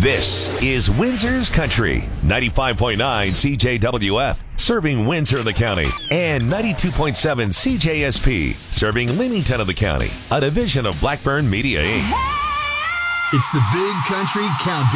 This is Windsor's Country, 95.9 CJWF, serving Windsor of the county, and 92.7 CJSP, serving Leamington of the county, a division of Blackburn Media, Inc. It's the Big Country Countdown.